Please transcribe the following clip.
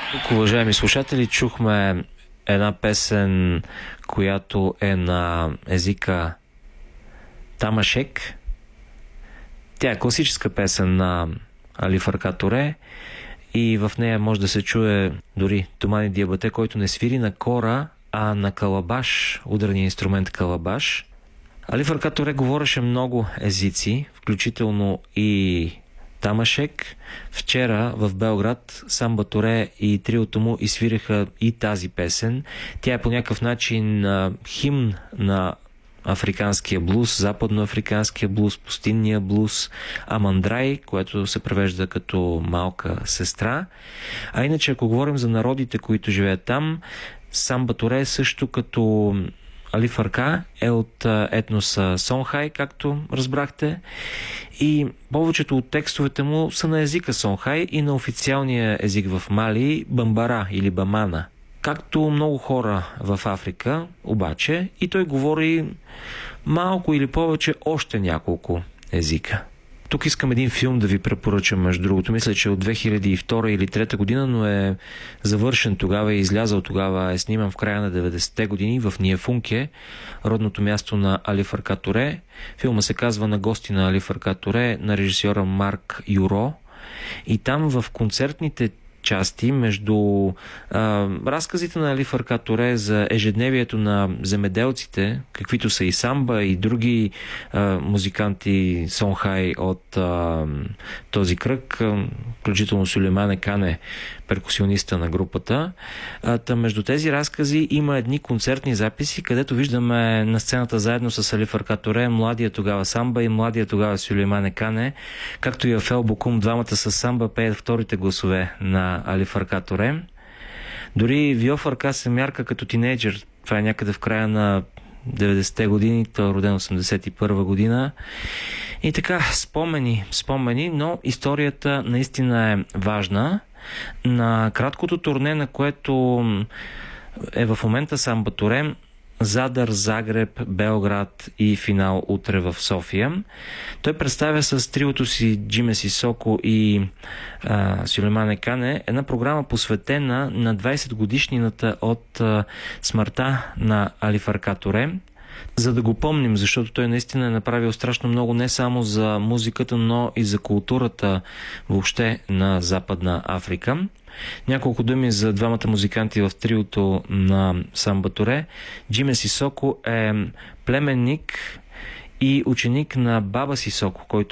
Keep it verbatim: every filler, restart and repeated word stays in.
Тук, уважаеми слушатели, чухме една песен, която е на езика тамашек. Тя е класическа песен на Али Фаркат Туре и в нея може да се чуе дори Томани Диабате, който не свири на кора, а на калабаш, ударния инструмент калабаш. Али Фаркат Туре говореше много езици, включително и тамашек. Вчера в Белград Самба Туре и триото му изсвириха и тази песен. Тя е по някакъв начин а, химн на африканския блуз, западноафриканския блуз, пустинния блуз, Амандрай, което се превежда като малка сестра. А иначе, ако говорим за народите, които живеят там, Самба Туре е също като Али Фарка е от етноса Сонхай, както разбрахте, и повечето от текстовете му са на езика Сонхай и на официалния език в Мали Бамбара или Бамана. Както много хора в Африка, обаче, и той говори малко или повече още няколко езика. Тук искам един филм да ви препоръчам, между другото. Мисля, че от две хиляди и втора или трета година, но е завършен тогава и излязъл тогава. Е сниман в края на деветдесетте години в Ниефунке, родното място на Али Фаркат Туре. Филма се казва "На гости на Али Фаркат Туре", на режисьора Марк Юро. И там в концертните части между а, разказите на Али Фаркат Туре за ежедневието на земеделците, каквито са и Самба и други а, музиканти Сонхай от а, този кръг, включително Сюлейман Кане, перкусиониста на групата. А, та между тези разкази има едни концертни записи, където виждаме на сцената заедно с Али Фаркат Туре младия тогава Самба и младия тогава Сюлейман Кане, както и Афел Бокум, двамата с Самба пеят вторите гласове на Али Фаркат Туре. Дори Вио Фарка се мярка като тинейджър. Това е някъде в края на деветдесетте години, той е роден осемдесет и първа година. И така, спомени, спомени, но историята наистина е важна. На краткото турне, на което е в момента Самба Туре, Задар, Загреб, Белград и финал утре в София, той представя с триото си Джиме Сисоко и а, Сюлейман Кане една програма, посветена на двайсет годишнината от а, смъртта на Али Фаркат Туре, за да го помним, защото той наистина е направил страшно много не само за музиката, но и за културата въобще на Западна Африка. Няколко думи за двамата музиканти в триото на Самба Туре. Джиме Сисоко е племенник и ученик на Баба Сисоко, който